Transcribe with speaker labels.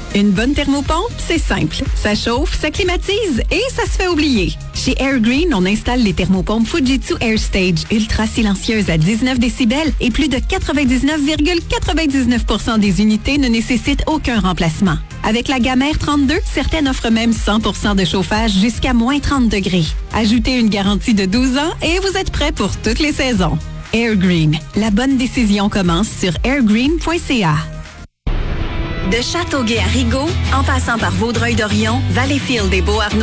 Speaker 1: Une bonne thermopompe, c'est simple. Ça chauffe, ça climatise et ça se fait oublier. Chez Air Green, on installe les thermopompes Fujitsu AirStage, ultra silencieuses à 19 décibels et plus de 99,99% des unités ne nécessitent aucun remplacement. Avec la gamme R32, certaines offrent même 100% de chauffage jusqu'à moins 30 degrés. Ajoutez une garantie de 12 ans et vous êtes prêt pour toutes les saisons. Air Green, la bonne décision commence sur airgreen.ca.
Speaker 2: De Châteauguay à Rigaud, en passant par Vaudreuil-Dorion, Valleyfield et Beauharnois,